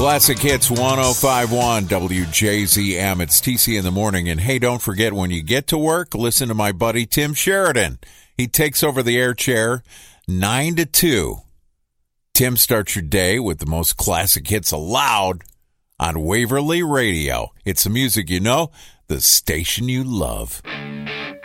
Classic Hits 105.1 WJZM. It's TC in the morning. And hey, don't forget, when you get to work, listen to my buddy Tim Sheridan. He takes over the air chair 9 to 2. Tim starts your day with the most classic hits allowed on Waverly Radio. It's the music you know, the station you love.